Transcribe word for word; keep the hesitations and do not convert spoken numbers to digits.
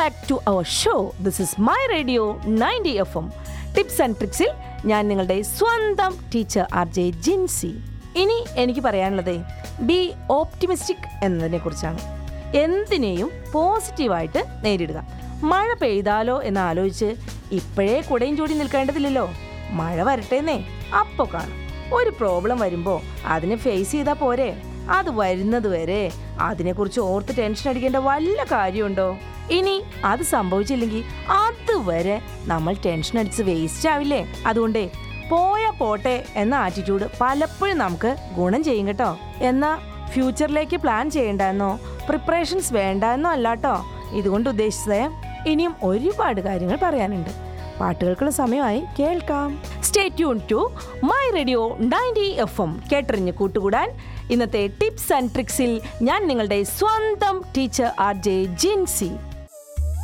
Back to our show. This is my radio ninety F M. Tips and ട്രിക്സിൽ ഞാൻ നിങ്ങളുടെ സ്വന്തം teacher R J Jincy. ഇനി എനിക്ക് പറയാനുള്ളത് ബി ഓപ്റ്റിമിസ്റ്റിക് എന്നതിനെ കുറിച്ചാണ്. എന്തിനേയും പോസിറ്റീവായിട്ട് നേരിടുക. മഴ പെയ്താലോ എന്ന് ആലോചിച്ച് ഇപ്പോഴേ കുടയും ചൂടി നിൽക്കേണ്ടതില്ലല്ലോ. മഴ വരട്ടേന്നേ, അപ്പോൾ കാണും. ഒരു പ്രോബ്ലം വരുമ്പോൾ അതിനെ ഫേസ് ചെയ്താൽ പോരെ. അത് വരുന്നത് വരെ അതിനെക്കുറിച്ച് ഓർത്ത് ടെൻഷൻ അടിക്കേണ്ട വല്ല കാര്യമുണ്ടോ? ഇനി അത് സംഭവിച്ചില്ലെങ്കിൽ അതുവരെ നമ്മൾ ടെൻഷൻ അടിച്ച് വേസ്റ്റ് ആവില്ലേ? അതുകൊണ്ടേ പോയാ പോട്ടെ എന്ന ആറ്റിറ്റ്യൂഡ് പലപ്പോഴും നമുക്ക് ഗുണം ചെയ്യും കേട്ടോ. എന്നാൽ ഫ്യൂച്ചറിലേക്ക് പ്ലാൻ ചെയ്യേണ്ടെന്നോ പ്രിപ്പറേഷൻസ് വേണ്ട എന്നോ അല്ലാട്ടോ ഇതുകൊണ്ട് ഉദ്ദേശിച്ചത്. ഇനിയും ഒരുപാട് കാര്യങ്ങൾ പറയാനുണ്ട്. പാട്ടുകൾക്കുള്ള സമയമായി, കേൾക്കാം. Stay tune to my radio ninety F M. കേട്ടറിഞ്ഞ് കൂട്ടുകൂടാൻ ഇന്നത്തെ ടിപ്സ് ആൻഡ് ട്രിക്സിൽ ഞാൻ നിങ്ങളുടെ സ്വന്തം ടീച്ചർ ആർ ജെ ജിൻസി.